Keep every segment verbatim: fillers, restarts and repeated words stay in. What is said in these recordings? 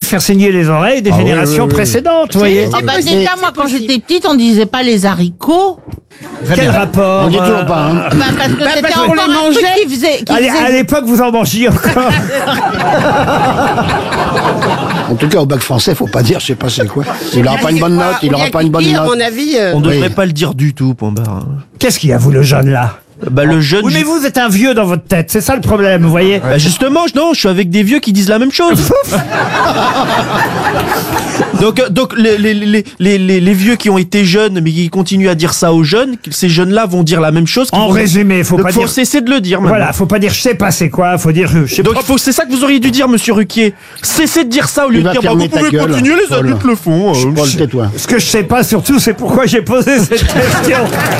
faire saigner les oreilles des Ah, générations oui, oui, oui. précédentes, vous voyez. Ah bah déjà, moi, quand j'étais petite, on disait pas les haricots. Quel rapport On dit euh, toujours pas, hein. Bah, parce que Bah, c'était parce qu'on encore les un truc mangeait. qui faisait... Qui Allez, faisait... à l'époque, vous en mangiez encore. En tout cas, au bac français, faut pas dire, je sais pas c'est quoi. Il aura pas une bonne note, il aura pas une bonne À note. mon avis, euh, On devrait Oui. pas le dire du tout, point barre. Qu'est-ce qu'il y a, vous, le jeune, là? Bah le jeune. Oui, mais vous êtes un vieux dans votre tête, c'est ça le problème, vous voyez. Bah justement, je- non, je suis avec des vieux qui disent la même chose. donc, euh, donc les, les, les, les, les, les vieux qui ont été jeunes, mais qui continuent à dire ça aux jeunes, ces jeunes-là vont dire la même chose. En vont- résumé, faut donc pas faut dire. cesser de le dire. Maintenant. Voilà, faut pas dire je sais pas c'est quoi, faut dire je sais Donc pas. il faut, c'est ça que vous auriez dû dire, Monsieur Ruquier. Cessez de dire ça au lieu Tu de vas dire bah, fermer vous ta pouvez gueule, continuer, les Paul. adultes le font. euh, Paul, tais-toi. Ce que je sais pas surtout, c'est pourquoi j'ai posé cette question.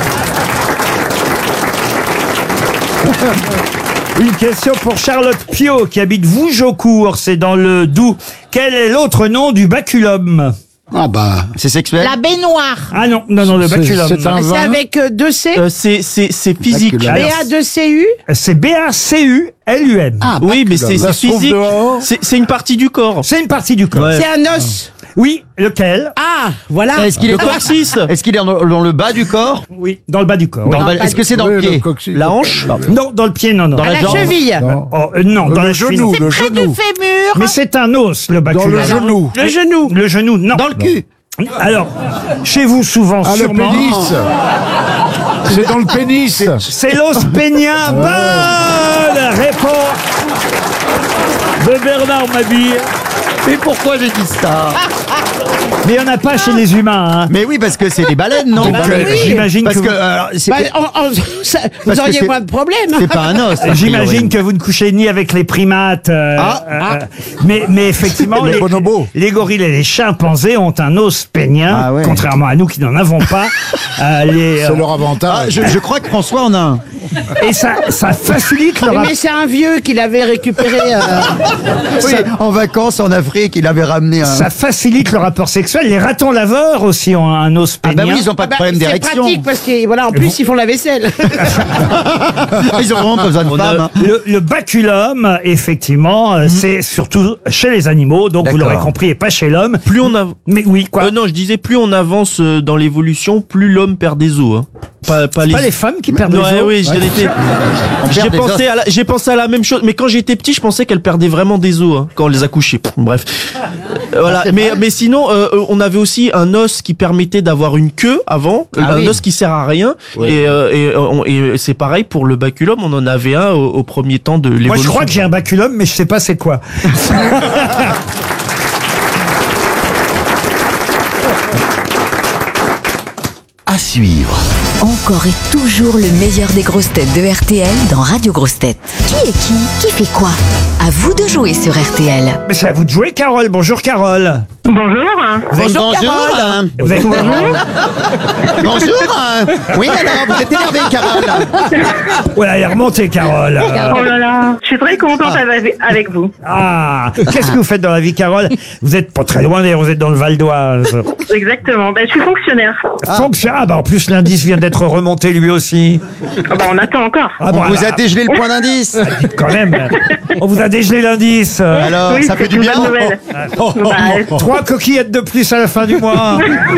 Une question pour Charlotte Pio qui habite Vougeaucourt, c'est dans le Doubs. Quel est l'autre nom du baculum? Ah bah, C'est sexuel. La baignoire. Ah non, non, non, le C'est- baculum. c'est un c'est vin. avec euh, deux C, euh, c'est c'est c'est physique. Baculum. B Alors, A deux C U. C'est B A C U L U M. Ah, Oui, mais c'est Ça c'est se trouve physique. dehors. C'est c'est une partie du corps. C'est une partie du corps. Ouais. C'est un os. Oui, lequel? Ah, voilà. Est-ce qu'il est, Le coccyx. est-ce qu'il est dans, dans le bas du corps? Oui, dans le bas du corps. Dans oui. le bas- Est-ce que c'est dans Oui, le pied? coccyx. La hanche. Non, dans le pied, non, non. Dans À la la jambe. cheville. Non. Oh, euh, non, dans Le la cheville. genou, non. le Près du genou. fémur. Mais c'est un os, le Dans baculum. le genou. Le genou. Le genou, non. Dans le cul. Alors, chez vous, souvent, Ah, le sûrement. pénis. C'est dans le pénis. C'est l'os pénien. Bonne réponse de Bernard Mabille. Mais pourquoi j'ai dit ça? Mais il n'y en a pas chez les humains. Hein. Mais oui, parce que c'est des baleines, non? Donc, euh, oui. j'imagine Parce que, que, vous, alors, c'est Bah, on- on- ça- vous Parce que auriez c'est- moins de problèmes. c'est pas un os. a j'imagine priori. que vous ne couchez ni avec les primates. euh, Ah. euh, mais, mais effectivement, Les les, bonobos. les gorilles et les chimpanzés ont un os pénien, Ah ouais. contrairement à nous qui n'en avons pas. Euh, les, C'est euh, leur Ah, avantage. je, je crois que François en a un. et ça, ça facilite le Oui, rapport. mais c'est un vieux qui l'avait récupéré. euh, Oui, en vacances en Afrique, il avait ramené un. Ça facilite le rapport sexuel. Les ratons laveurs aussi ont un os Ah pénien. bah oui, ils ont pas ah de bah, problème c'est d'érection. pratique parce que voilà, en plus ils font la vaisselle. Ils ont vraiment pas besoin de On a- femmes. hein. Le, le baculum, effectivement, euh, c'est surtout chez les animaux, donc vous D'accord. l'aurez compris, et pas chez l'homme. Plus on a. Mais oui, quoi. Euh, non, je disais plus on avance euh, dans l'évolution, plus l'homme perd des os. Hein. Pas, pas les. Pas les femmes qui perdent Ouais, les os. oui, j'en étais- J'ai perd des pensé, os. à la, j'ai pensé à la même chose, mais quand j'étais petit, je pensais qu'elle perdait vraiment des os hein, quand on les a couchés. Bref, Euh, voilà. Mais mais sinon, euh, euh, on avait aussi un os qui permettait d'avoir une queue avant, Ah un oui. os qui sert à rien. Et, euh, et, euh, on- et c'est pareil pour le baculum, on en avait un au, au premier temps de l'évolution. Moi, je crois que j'ai un baculum, mais je sais pas c'est quoi. À suivre. Encore et toujours le meilleur des grosses têtes de R T L dans Radio Grosses Têtes. Qui est qui? Qui fait quoi? À vous de jouer sur R T L. Mais c'est à vous de jouer, Carole. Bonjour, Carole. Bonjour. Bonjour. hein. Vous êtes... Bonjour. hein. Oui, alors, vous êtes énervé, Carole. Voilà, elle est remontée, Carole. Oh là là, je suis très contente avec, avec vous. Ah, qu'est-ce que vous faites dans la vie, Carole? Vous êtes pas très loin, d'ailleurs, vous êtes dans le Val d'Oise. Exactement. Ben, je suis fonctionnaire. Fonction- Ah, bah en plus, l'indice vient d'être remonté lui aussi. Ah ben, on attend encore. Ah, On bon, vous alors, a dégelé le point d'indice. quand même. On vous a dégelé l'indice. Alors, oui, ça fait c'est du une bien. bonne nouvelle. Bah, Trois coquillettes de plus à la fin du mois.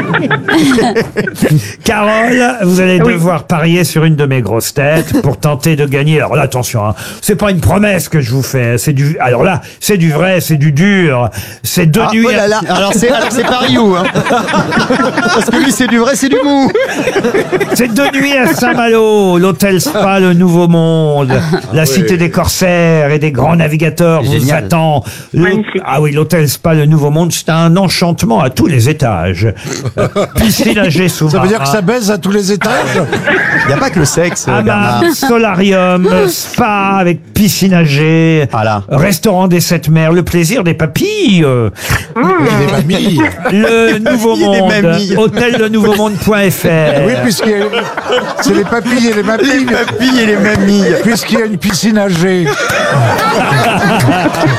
Carole, vous allez Oui. devoir parier sur une de mes grosses têtes pour tenter de gagner. Alors là, attention, hein, c'est pas une promesse que je vous fais. C'est du. Alors là, c'est du vrai, c'est du dur. C'est deux Ah, nuits. oh là là. Alors c'est alors c'est Paris où hein. Parce que lui c'est du vrai, c'est du mou. C'est deux nuits à Saint-Malo, l'hôtel Spa, le Nouveau Monde, la cité des corsaires et des grands navigateurs vous Génial. attend. Le- Magnifique. Ah oui, l'hôtel Spa, le Nouveau Monde, c'est un enchantement à tous les étages. Euh, Piscine à jet Ça veut dire que ça baise à tous les étages. Il n'y a pas que le sexe, Bernard. Hammam, solarium, spa avec piscine à jet, Voilà. restaurant des sept mers, le plaisir des papilles, euh, Les mamies. le Nouveau Il y a des Monde, mamies. hôtel le nouveau monde point F R. Oui, puisqu'il y a- c'est les papilles et les mamies. Les papilles et les mamies. Puisqu'il y a une piscine à jet.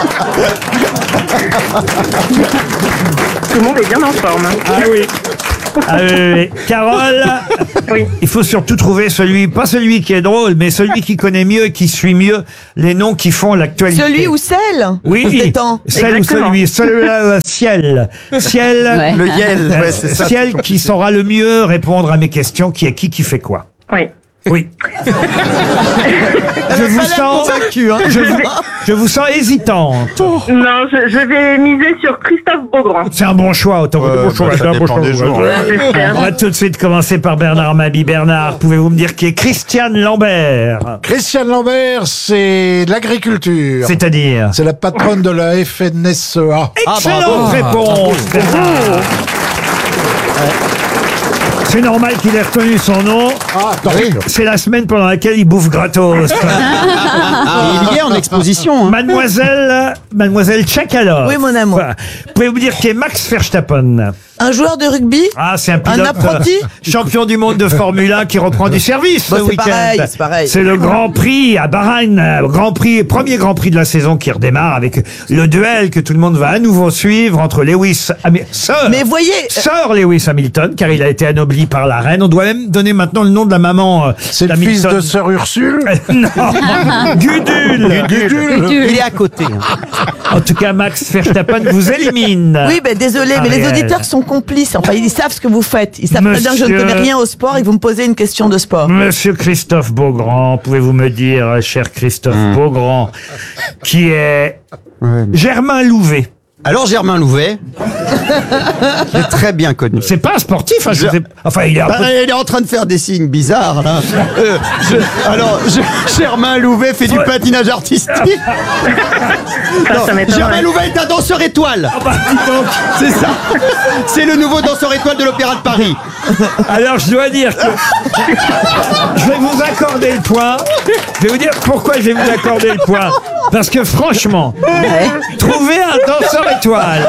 tout le monde est bien en forme. Ah oui. Ah, oui, oui. Carole, Oui. il faut surtout trouver celui, pas celui qui est drôle, mais celui qui connaît mieux et qui suit mieux les noms qui font l'actualité. Celui ou celle Oui, Détend. celle ou Exactement. celui, celui ciel, ciel, Ouais. Le Yel, euh, ouais, c'est ça. ciel qui saura le mieux répondre à mes questions, qui est qui, qui fait quoi. Oui. Oui. Je vous sens, convaincu, hein. je, vous- je vous sens hésitante. Non, je, je vais miser sur Christophe Beaugrand. C'est un bon choix, autant que Ouais, bon choix. bah, ça c'est un bon dépend choix. des jours, hein. J'espère. On va tout de suite commencer par Bernard Mabie. Bernard, pouvez-vous me dire qui est Christiane Lambert? Christiane Lambert, c'est de l'agriculture. C'est-à-dire? C'est la patronne de la F N S E A. Excellente réponse, Bernard. C'est normal qu'il ait retenu son nom. Ah, attends, C'est la semaine pendant laquelle il bouffe gratos. Il y est en exposition. Hein. Mademoiselle, Mademoiselle Tchakalov. Oui, mon amour. Voilà. Pouvez-vous dire qui est Max Verstappen? Un joueur de rugby? Ah, c'est un pilote apprenti euh, champion du monde de Formule un qui reprend du service Bah, ce c'est week-end. pareil, c'est pareil. C'est le Grand Prix à Bahreïn, euh, Grand Prix, premier Grand Prix de la saison qui redémarre avec le duel que tout le monde va à nouveau suivre entre Lewis, Ham- Sir, Mais voyez, Sir Lewis Hamilton, car il a été anobli par la reine. On doit même donner maintenant le nom de la maman. euh, c'est le fils d'Hamilton. de Sœur Ursule. Non, Gudule. Gudule. Il est à côté. En tout cas, Max Verstappen vous élimine. oui, ben désolé, mais les Ariel. auditeurs sont complices. Enfin, ils savent ce que vous faites. Ils savent très bien que je ne Monsieur- connais rien au sport et que vous me posez une question de sport. Monsieur Christophe Beaugrand, pouvez-vous me dire, cher Christophe Mmh. Beaugrand, qui est Germain Louvet? Alors Germain Louvet, qui est très bien connu. C'est pas un sportif, hein, je Je- sais- enfin il est un Bah, peu... il est en train de faire des signes bizarres là. Euh, je- alors je- Germain Louvet fait du Ouais. patinage artistique. Ça, Non, ça m'étonnerait. Germain Louvet est un danseur étoile. bah, Donc c'est ça. C'est le nouveau danseur étoile de l'Opéra de Paris. Alors je dois dire que je vais vous accorder le point. Je vais vous dire pourquoi je vais vous accorder le point. Parce que franchement, trouver un danseur étoile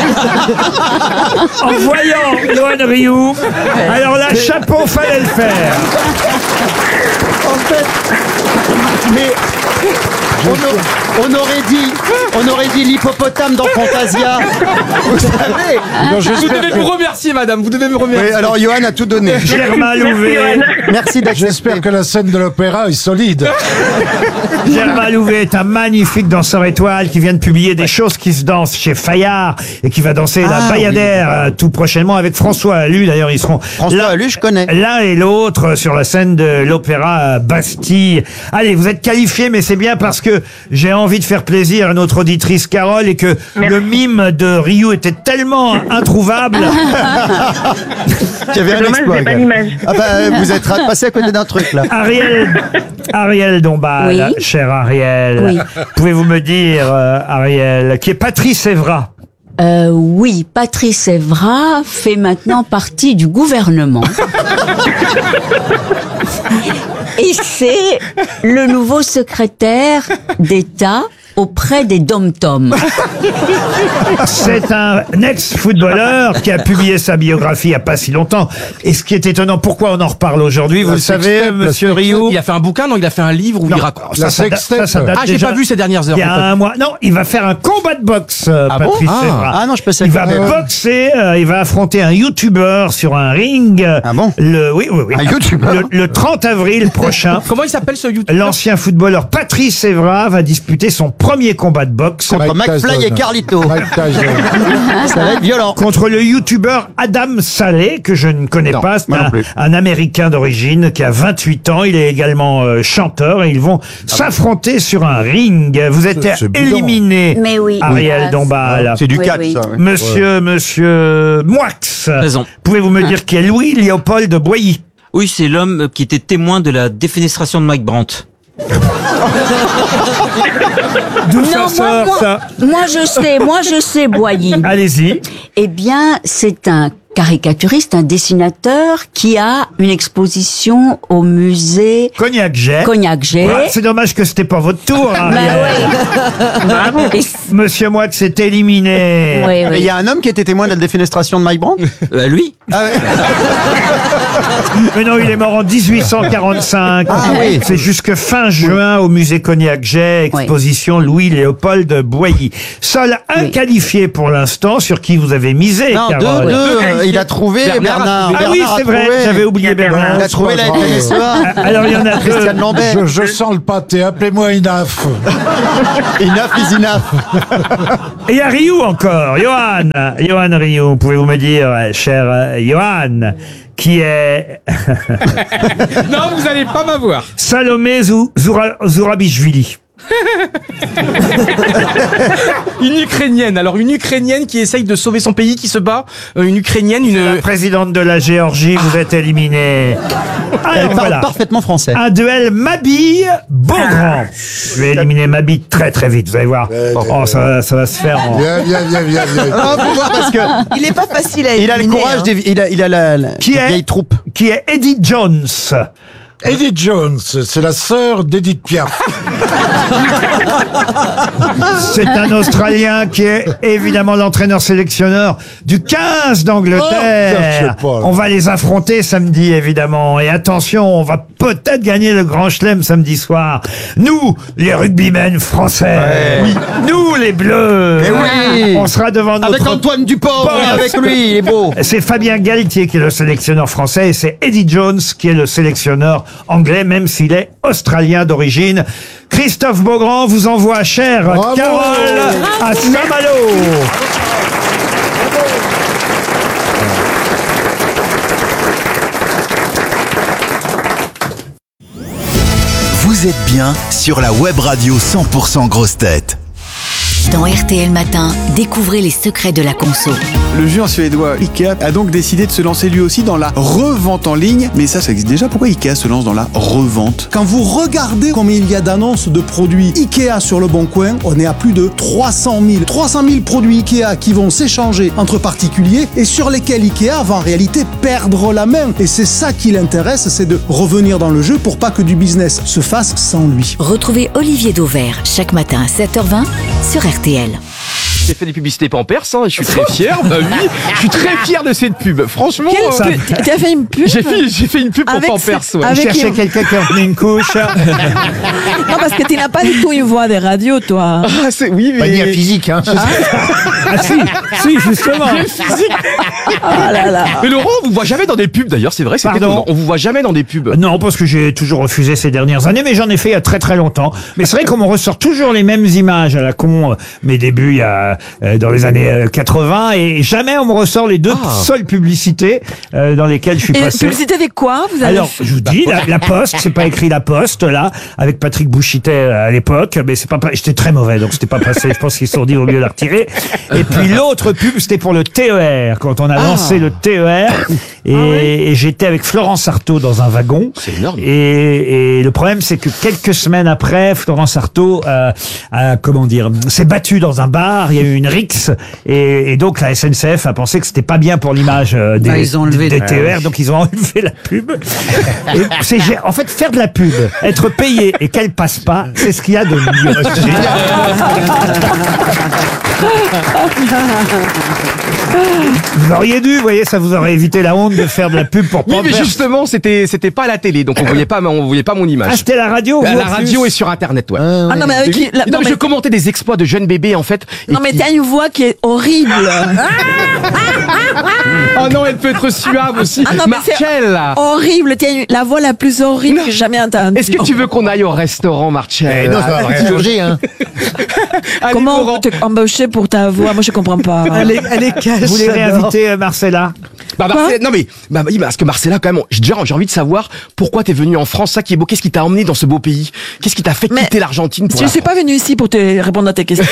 en voyant Yoann Rioux, alors là, chapeau, fallait le faire. En fait, mais on, a- on aurait dit, on aurait dit l'hippopotame dans Fantasia. Vous savez. Non, j'espère que- remercier, madame. Vous devez me remercier. Oui, alors Johan a tout donné. Germain Louvet, Johan. Merci d'accepter. J'espère que la scène de l'opéra est solide. Germain Louvet est un magnifique danseur étoile qui vient de publier des choses qui se dansent chez Fayard et qui va danser la Ah, Bayadère euh, tout prochainement avec François Allu. D'ailleurs, ils seront François l'un- Allu, je connais. l'un et l'autre sur la scène de l'Opéra Bastille. Allez, vous êtes qualifiés, mais c'est bien parce que j'ai envie de faire plaisir à notre auditrice Carole et que Merci. le mime de Ryu était tellement introuvable. Il y avait C'est un dommage, exploit, j'ai pas gars. l'image. Ah bah, vous êtes passé à côté d'un truc là. Ariel, Ariel Dombal, Oui. cher Ariel, Oui. pouvez-vous me dire, euh, Ariel, qui est Patrice Evra? Euh, oui, Patrice Evra fait maintenant partie du gouvernement. Et c'est le nouveau secrétaire d'État auprès des dom-toms. C'est un ex-footballeur qui a publié sa biographie il n'y a pas si longtemps. Et ce qui est étonnant, pourquoi on en reparle aujourd'hui, vous La le savez, sextape, la monsieur sextape. Rio? Il a fait un bouquin, non? Il a fait un livre où Non. il raconte. La Ça, ça date- sextape. ça, ça date Ah, j'ai déjà pas vu ces dernières heures. il y a en fait. un mois. Non, il va faire un combat de boxe, euh, Ah bon Patrice Ah. Evra. Ah non, je pensais Il que- va Ah ouais. boxer, euh, il va affronter un youtubeur sur un ring. Ah bon Le, oui, oui, oui. Un youtubeur le, le trente avril prochain. Comment il s'appelle ce YouTube? L'ancien footballeur Patrice Evra va disputer son premier combat de boxe Contre Mike McFly Tyson. et Carlito. Mike Tyson. Ça va être violent. contre le youtubeur Adam Saleh, que je ne connais Non, pas. C'est moi non un, plus. un Américain d'origine qui a vingt-huit ans. Il est également euh, chanteur et ils vont s'affronter sur un ring. Vous êtes C'est- c'est bidon. éliminé, Mais oui. Ariel Oui. Dombal. C'est du Oui, catch, oui. ça. oui. Monsieur, monsieur Moix. Présent. Pouvez-vous me dire qui est Louis-Léopold de Boilly? Oui, c'est l'homme qui était témoin de la défenestration de Mike Brandt. D'où Non, ça moi, sort, moi, ça? moi je sais, moi je sais, Boilly. Allez-y. Eh bien, c'est un caricaturiste, un dessinateur qui a une exposition au musée Cognac-Jet. Cognac-Jet. Ouais, c'est dommage que c'était pas votre tour, Bah Ariel. oui. Et- Monsieur Moix est éliminé. oui, Et il oui. y a un homme qui était témoin de la défenestration de Mike Brandt. Euh, lui Ah ouais. Mais non, il est mort en dix-huit cent quarante-cinq. Ah oui. C'est jusque fin juin au musée Cognac-Jet, exposition Louis-Léopold Boilly. Seul un Oui. qualifié pour l'instant, sur qui vous avez misé, Non, deux, Carole. deux. euh, il a trouvé Bernard. Bernard. Ah oui, Bernard c'est a vrai, trouvé. j'avais oublié Bernard. Il a trouvé la F N S E A. Alors il y en a deux. Christiane Lambert. Je, je sens le pâté, appelez-moi Inaf. Enough is enough. Et il y a Ryu encore, Johan. Johan Ryu, pouvez-vous me dire, cher euh, Johan, qui est Non, vous allez pas m'avoir. Salomé Zou- Zoura- Zourabichvili. Une Ukrainienne. Alors une Ukrainienne qui essaye de sauver son pays, qui se bat. Euh, une Ukrainienne, une. La présidente de la Géorgie, vous êtes éliminée. Elle Alors parle voilà. parfaitement français. Un duel Mabille-Beaugrand. Je vais éliminer Mabille très très vite, vous allez voir. Oh, ça, va- ça va se faire en... Viens, viens, viens, viens, viens. Non, faut voir parce que Il est pas facile à il a le éliminer, courage hein. des, il a, il a la, la Qui la est- vieille troupe. Qui est Eddie Jones. Edith Jones, c'est la sœur d'Edith Piaf. C'est un Australien qui est évidemment l'entraîneur sélectionneur du quinze Oh, d'Angleterre. ça, je sais pas. On va les affronter samedi évidemment. Et attention, on va peut-être gagner le Grand Chelem samedi soir. Nous, les rugbymen français. Oui. Nous, les Bleus. Eh oui. On sera devant notre... Avec Antoine Dupont, Boss. avec lui, il est beau. C'est Fabien Galtier qui est le sélectionneur français et c'est Eddie Jones qui est le sélectionneur anglais, même s'il est australien d'origine. Christophe Beaugrand vous envoie, chère Bravo. Carole, à Saint-Malo. Vous êtes bien sur la web radio cent pour cent Grosses Têtes. Dans R T L Matin, découvrez les secrets de la conso. Le géant suédois Ikea a donc décidé de se lancer lui aussi dans la revente en ligne. Mais ça, ça existe déjà. Pourquoi Ikea se lance dans la revente? Quand vous regardez combien il y a d'annonces de produits Ikea sur le Bon Coin, on est à plus de trois cent mille. trois cent mille produits Ikea qui vont s'échanger entre particuliers et sur lesquels Ikea va en réalité perdre la main. Et c'est ça qui l'intéresse, c'est de revenir dans le jeu pour pas que du business se fasse sans lui. Retrouvez Olivier Dauvert chaque matin à sept heures vingt sur R T L. J'ai fait des publicités Pampers, hein, et je suis très fier. Bah oui, je suis très fier de cette pub. Franchement, Quelle- euh, tu- tu as fait une pub J'ai fait, j'ai fait une pub pour Avec Pampers. ce- Ouais. avec- Vous cherchez quelqu'un qui a mis une couche. Non, parce que tu n'as pas du tout une voix de radio, toi. Ah, c'est oui, mais Pas dire physique, hein. Ah si, si, justement. Quel physique. Ah là là. Mais Laurent, on vous voit jamais dans des pubs d'ailleurs, c'est vrai, c'est Pardon étonnant. On vous voit jamais dans des pubs. Non, parce que j'ai toujours refusé ces dernières années, mais j'en ai fait il y a très très longtemps. Mais c'est vrai qu'on me ressort toujours les mêmes images à la con, euh, mes débuts il y a, euh, dans les années euh, quatre-vingts, et jamais on me ressort les deux Ah. seules publicités euh, dans lesquelles je suis Et passé. publicité avec quoi vous avez Alors, fait je vous dis, la, la Poste, c'est pas écrit la Poste, là, avec Patrick Bouchitet à l'époque, mais c'est pas, pas- j'étais très mauvais, donc c'était pas passé, je pense qu'ils se sont dit, au mieux la retirer. Et puis l'autre pub, c'était pour le T E R, quand on a lancé le T E R, et, et j'étais avec Florence Artaud dans un wagon. C'est énorme. Et, et le problème, c'est que quelques semaines après, Florence Artaud euh, a, comment dire, s'est battue dans un bar, il y a eu une rixe, et, et donc la S N C F a pensé que c'était pas bien pour l'image euh, des, Ah, ils ont enlevé des le- T E R, donc ils ont enlevé la pub. Et c'est gé- en fait, faire de la pub, être payé et qu'elle passe pas, c'est ce qu'il y a de mieux. Vous auriez dû, vous voyez, ça vous aurait évité la honte de faire de la pub pour Oui, mais Pampers. justement, c'était c'était pas à la télé, donc on voyait pas, on voyait pas mon image. Ah, c'était la radio, La, vous, la en radio plus et sur Internet, ouais. Ah non, mais avec Oui. qui- la- non, non, mais mais- je commentais des exploits de jeunes bébés en fait. et Non, mais qui- t'as une voix qui est horrible. Oh non, elle peut être suave aussi. Ah non, mais c'est Marcel, là. horrible. T'as une- la voix la plus horrible que j'ai jamais entendue. Est-ce que tu veux qu'on aille au restaurant, Marcel? Eh non, ça va rien changer, hein. Allez, Comment Laurent. on peut t'embaucher pour ta voix? Moi, je comprends pas. Elle est, elle est cache. Vous voulez j'adore. réinviter euh, Marcella? Bah, Marcella, non mais, bah, oui, parce que Marcella, quand même, j'ai déjà, j'ai envie de savoir pourquoi t'es venu en France, ça qui est beau. Qu'est-ce qui t'a emmené dans ce beau pays? Qu'est-ce qui t'a fait Mais quitter l'Argentine pour Je la suis pas venu ici pour te répondre à tes questions.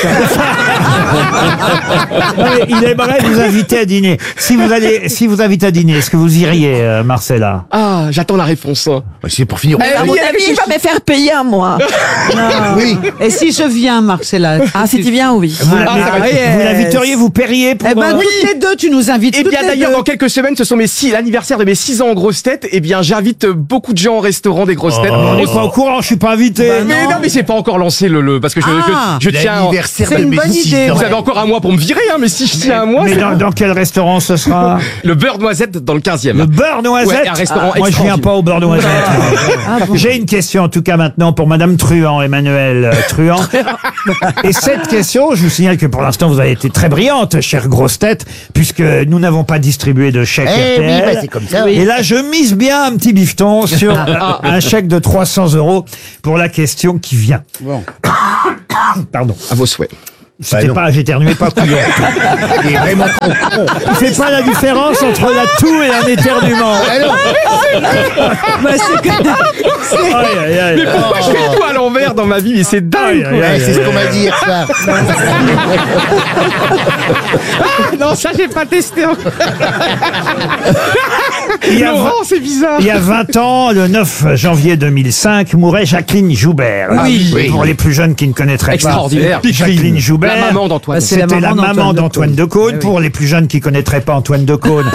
Ouais, il aimerait vous inviter à dîner. Si vous allez, si vous invite à dîner, est-ce que vous iriez, euh, Marcella? Ah, j'attends la réponse. hein. C'est pour finir. À mon oui, avis, il va me faire payer à moi. Oui. Et si je viens, Marcella? Ah, si tu viens, oui. Vous, Ah, ça va être- vous l'inviteriez, vous paieriez pour... Eh ben, euh, toutes les deux, tu nous invites. Eh toutes bien les d'ailleurs deux. dans quelques semaines ce sont mes six l'anniversaire de mes six ans en grosses têtes. Eh bien j'invite beaucoup de gens au restaurant des grosses têtes. On n'est pas au courant, je suis pas invité. mais non mais j'ai pas encore lancé le, le parce que je, Ah, je, je tiens. L'anniversaire C'est de une mes bonne six idée, ans. Vous avez encore un mois pour me virer hein, mais si je tiens un mois. Mais c'est- dans, dans quel restaurant ce sera? Le beurre noisette dans le quinzième. Le beurre noisette. Ouais, un restaurant Ah, moi, je viens extraordinaire. pas au beurre noisette. J'ai une question, en tout cas, maintenant, pour Madame Truand, Emmanuel euh, Truand. Et cette question, je vous signale que pour l'instant, vous avez été très brillante, chère grosse tête, puisque nous n'avons pas distribué de de chèque Eh R T oui, L. bah, c'est comme ça, oui. Et là, je mise bien un petit bifton sur un, un chèque de trois cents euros pour la question qui vient. Bon. Pardon. À vos souhaits. C'était Bah, pas, j'éternuais pas couillon. Il est vraiment con. Il fait pas la différence entre la toux et un éternuement. Bah, c'est que- c'est- Aïe, aïe, aïe. Mais pourquoi je fais tout à l'envers dans ma vie? Mais c'est dingue, Aïe, quoi. aïe, Ouais, c'est ce qu'on m'a dit hier soir. Non, ça, j'ai pas testé. Il y a Laurent, c'est bizarre. Il y a vingt ans, le neuf janvier deux mille cinq, mourait Jacqueline Joubert. Oui. Oui. Pour les plus jeunes qui ne connaîtraient Extraordinaire. pas Jacqueline Joubert. La maman d'Antoine. Bah, c'est la C'était la maman maman d'Antoine d'Antoine de Caunes. Decaune. Pour les plus jeunes qui connaîtraient pas Antoine Decaune.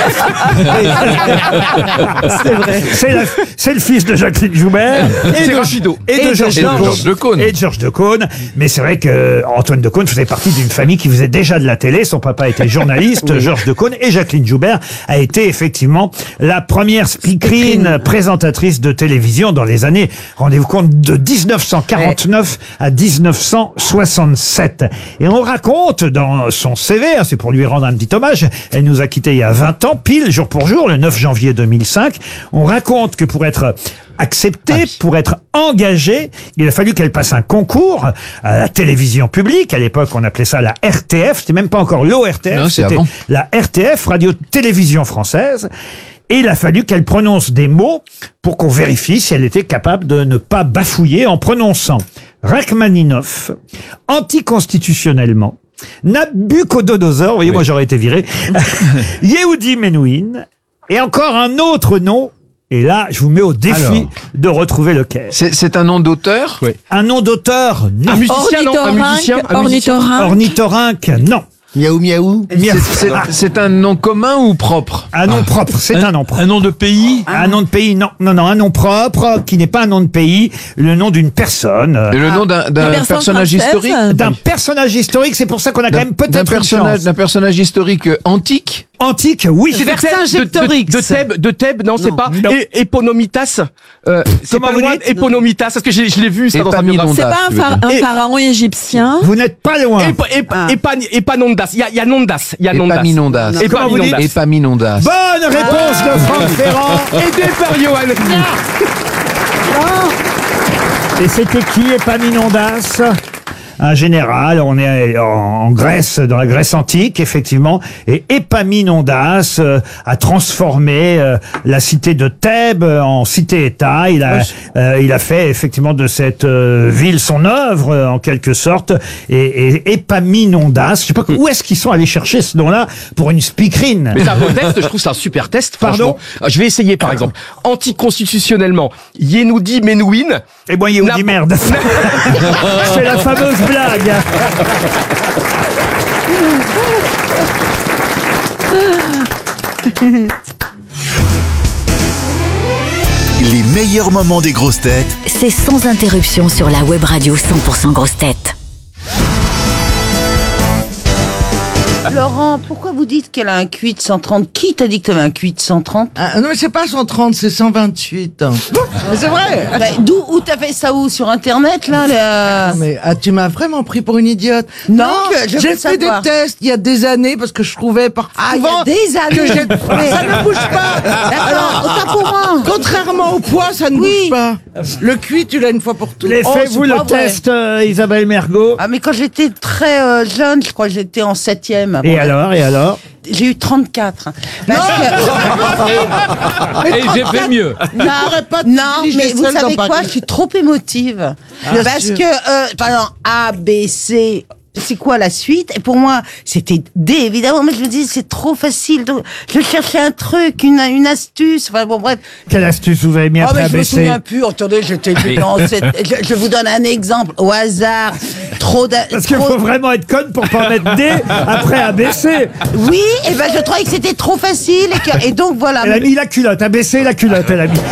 C'est vrai. C'est la- c'est le fils de Jacqueline Joubert. C'est Rapido. Et de Georges Georges Decaune. Et de Georges Decaune. Mais c'est vrai que Antoine Decaune faisait partie d'une famille qui faisait déjà de la télé. Son papa était journaliste, Georges Decaune. Et Jacqueline Joubert a été effectivement la première speakerine présentatrice de télévision dans les années, rendez-vous compte, de dix-neuf cent quarante-neuf à dix-neuf cent soixante-sept. Et on raconte dans son C V, hein, c'est pour lui rendre un petit hommage, elle nous a quittés il y a vingt ans, pile, jour pour jour, le neuf janvier deux mille cinq. On raconte que pour être acceptée, pour être engagée, il a fallu qu'elle passe un concours à la télévision publique. À l'époque, on appelait ça la R T F. C'était même pas encore l'O R T F, Non, c'est c'était avant. la R T F, Radio-Télévision Française. Et il a fallu qu'elle prononce des mots pour qu'on vérifie si elle était capable de ne pas bafouiller en prononçant Rachmaninoff, anticonstitutionnellement, Nabucodonosor, vous voyez, moi j'aurais été viré, Yehudi Menuhin, et encore un autre nom. Et là, je vous mets au défi Alors. de retrouver lequel. C'est c'est un nom d'auteur? Oui. Un nom d'auteur, non. Un musicien, non? Un musicien? Un musicien? Ornithorynque, non. Miaou miaou. Miaou. C'est- c'est- C'est un nom commun ou propre? Un nom propre, c'est un, nom propre. Un nom de pays? Un nom de pays, non, non, non, un nom propre qui n'est pas un nom de pays, le nom d'une personne. euh, Et le nom d'un d'un personne personnage française? historique? D'un personnage historique, c'est pour ça qu'on a quand même D'un peut-être une personnage, chance. d'un personnage historique euh, antique? Antique, oui. C'est Vercingétorix. De, de, de Thèbes, de Thèbes, non, c'est pas. Non. Et Éponomitas. Euh, c'est Comment pas vous loin dites Éponomitas, parce que j'ai- je l'ai vu ça dans un biographie. C'est pas un, phara- un Et- pharaon égyptien. Vous n'êtes pas loin. Épa- Épa- Épa- Épanondas. Il y a, il y a Nondas. Il y a Nondas. Épaminondas. Comment vous dites Épaminondas. Épaminondas. Bonne réponse de Franck Ferrand. Aidé par Johan. Et c'était qui, Épaminondas? Un général, on est en Grèce, dans la Grèce antique, effectivement, et Épaminondas euh, a transformé euh, la cité de Thèbes en cité-État. Il a, euh, il a fait effectivement de cette euh, ville son œuvre, euh, en quelque sorte. Et, et Épaminondas, je sais pas où est-ce qu'ils sont allés chercher ce nom-là pour une speakerine. Mais c'est un bon test, je trouve ça un super test. Pardon franchement. Je vais essayer, par exemple. Anticonstitutionnellement, Yehudi Menuhin. Et moi, Yehudi, merde. C'est la fameuse blague. Les meilleurs moments des grosses têtes C'est sans interruption sur la web radio cent pour cent grosses têtes. Laurent, pourquoi vous dites qu'elle a un Q I de cent trente? Qui t'a dit que t'avais un Q I de cent trente? Ah, non, mais c'est pas cent trente, c'est cent vingt-huit. Mais c'est vrai. Bah, d'où, où t'as fait ça où? Sur Internet, là? la- Mais ah, tu m'as vraiment pris pour une idiote. Non, je- je j'ai veux fait des savoir. tests il y a des années parce que je trouvais par Ah, il y souvent a des années. que j'ai- Mais- ça ne bouge pas. D'accord, autant pour moi. Contrairement au poids, ça ne bouge pas. Le cuit, tu l'as une fois pour toutes. Les Oh, faites-vous c'est le pas vrai. test, euh, Isabelle Mergo? Ah, mais quand j'étais très euh, jeune, je crois que j'étais en septième. Et alors, et alors? J'ai eu trente-quatre. Parce que- Et j'ai fait mieux. Non, N'arrête pas de non, négliger mais vous seul savez dans quoi? Paris. Je suis trop émotive. Bien parce sûr. que, euh, par exemple, A, B, C, c'est quoi la suite? Et pour moi, c'était D, évidemment, mais je me dis, c'est trop facile. Donc, je cherchais un truc, une, une astuce. Enfin, bon, bref. Quelle astuce vous avez mis Ah, après mais je me A B C? souviens plus. Attendez, j'étais dans cette... je, je vous donne un exemple au hasard. Trop d'a- Parce qu'il trop- faut vraiment être conne pour pas mettre D après A B C. Oui, et ben je trouvais que c'était trop facile et, que- et donc voilà. Elle a mis la culotte, A B C la culotte, elle a mis.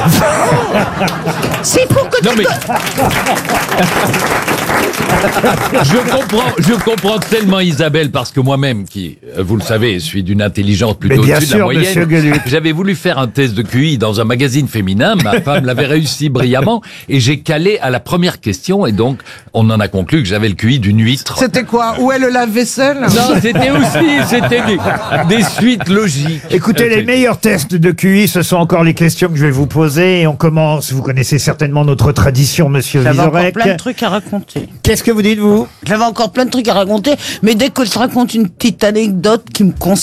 C'est pour que Non, tu mais- te- Je comprends, je je comprends tellement Isabelle parce que moi-même, qui, euh, vous le savez, suis d'une intelligence plutôt Mais bien au-dessus de la sûr, monsieur moyenne, Gueluc. j'avais voulu faire un test de Q I dans un magazine féminin. Ma femme l'avait réussi brillamment et j'ai calé à la première question et donc on en a conclu que j'avais le Q I d'une huître. C'était quoi? Où est le lave-vaisselle? Non, c'était aussi, c'était des, des suites logiques. Écoutez, les meilleurs tests de Q I, ce sont encore les questions que je vais vous poser. Et on commence, vous connaissez certainement notre tradition, monsieur J'avais encore Vizorek. plein de trucs à raconter. Qu'est-ce que vous dites, vous? J'avais encore plein de trucs à raconter, mais dès que je raconte une petite anecdote qui me concerne,